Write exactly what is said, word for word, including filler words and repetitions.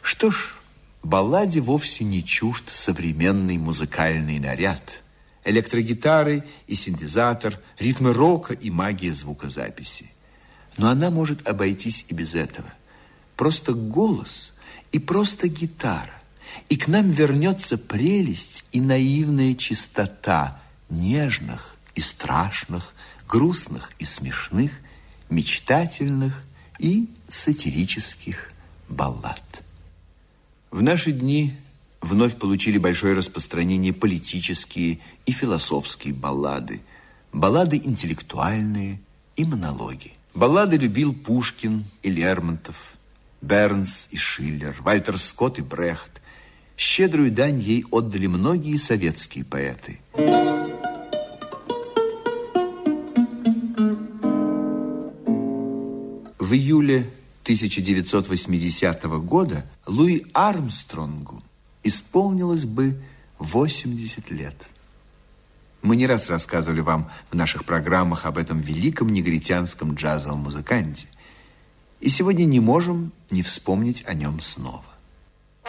Что ж, балладе вовсе не чужд современный музыкальный наряд. Электрогитары и синтезатор, ритмы рока и магия звукозаписи. Но она может обойтись и без этого. Просто голос и просто гитара. И к нам вернется прелесть и наивная чистота нежных и страшных, грустных и смешных, мечтательных и сатирических баллад. В наши дни вновь получили большое распространение политические и философские баллады, баллады интеллектуальные и монологи. Баллады любил Пушкин и Лермонтов, Бернс и Шиллер, Вальтер Скотт и Брехт. Щедрую дань ей отдали многие советские поэты. В июле тысяча девятьсот восьмидесятого года Луи Армстронгу исполнилось бы восемьдесят лет. Мы не раз рассказывали вам в наших программах об этом великом негритянском джазовом музыканте. И сегодня не можем не вспомнить о нем снова.